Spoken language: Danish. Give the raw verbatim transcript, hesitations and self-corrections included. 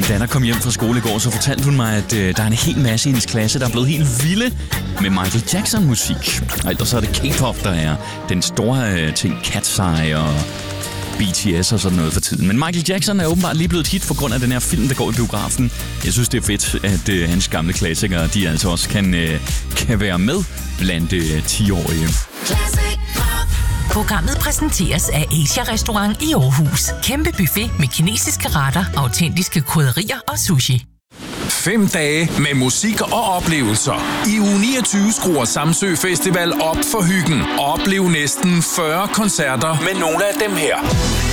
datter kom hjem fra skole i går, så fortalte hun mig, at øh, der er en hel masse i hendes klasse, der er blevet helt vilde med Michael Jackson-musik. Og ellers så er det K-pop, der er den store øh, ting, Cat's Eye og B T S og sådan noget for tiden. Men Michael Jackson er åbenbart lige blevet et hit på grund af den her film, der går i biografen. Jeg synes, det er fedt, at øh, hans gamle klassikere, de altså også kan, øh, kan være med blandt øh, ti-årige. Programmet præsenteres af Asia-restaurant i Aarhus. Kæmpe buffet med kinesiske retter, autentiske krydderier og sushi. Fem dage med musik og oplevelser. I uge niogtyve skruer Samsø Festival op for hyggen. Oplev næsten fyrre koncerter med nogle af dem her.